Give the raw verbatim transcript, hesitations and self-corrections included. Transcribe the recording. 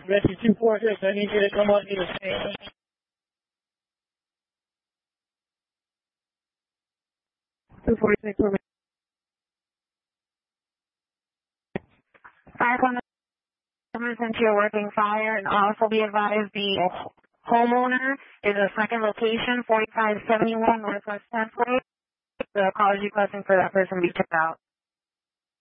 Rescue two four six, I need you to come on to the scene. two forty-six, for me. Fire company sent you a working fire, and also be advised the homeowner is a second location, forty-five seventy-one Northwest tenth Way. The call is requesting for that person to be checked out.